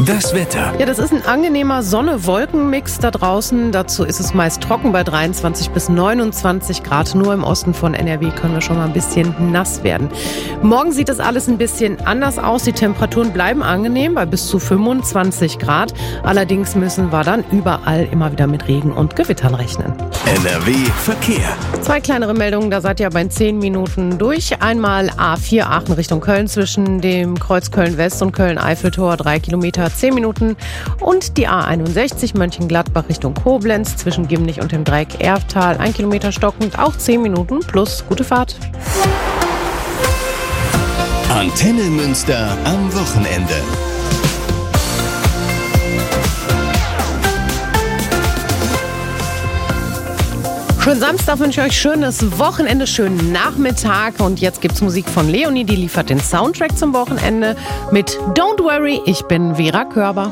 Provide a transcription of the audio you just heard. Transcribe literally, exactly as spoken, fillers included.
Das Wetter. Ja, das ist ein angenehmer Sonne-Wolken-Mix da draußen. Dazu ist es meist trocken bei dreiundzwanzig bis neunundzwanzig Grad. Nur im Osten von N R W können wir schon mal ein bisschen nass werden. Morgen sieht das alles ein bisschen anders aus. Die Temperaturen bleiben angenehm bei bis zu fünfundzwanzig Grad. Allerdings müssen wir dann überall immer wieder mit Regen und Gewittern rechnen. N R W Verkehr. Zwei kleinere Meldungen, da seid ihr aber in zehn Minuten durch. Einmal A vier Aachen Richtung Köln zwischen dem Kreuz Köln-West und Köln-Eiffeltor, drei Kilometer, zehn Minuten. Und die A einundsechzig Mönchengladbach Richtung Koblenz zwischen Gimlich und dem Dreieck Erftal, ein Kilometer stockend, auch zehn Minuten plus gute Fahrt. Antenne Münster am Wochenende. Schönen Samstag wünsche ich euch, schönes Wochenende, schönen Nachmittag. Und jetzt gibt's Musik von Leonie, die liefert den Soundtrack zum Wochenende mit Don't Worry, ich bin Vera Körber.